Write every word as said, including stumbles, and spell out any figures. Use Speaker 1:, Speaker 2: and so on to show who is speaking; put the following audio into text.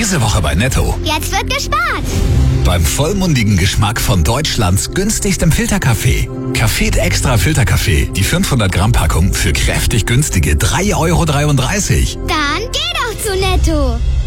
Speaker 1: Diese Woche bei Netto.
Speaker 2: Jetzt wird gespart.
Speaker 1: Beim vollmundigen Geschmack von Deutschlands günstigstem Filterkaffee. Café Extra Filterkaffee. Die fünfhundert Gramm Packung für kräftig günstige drei Euro dreiunddreißig.
Speaker 2: Dann geh doch zu Netto.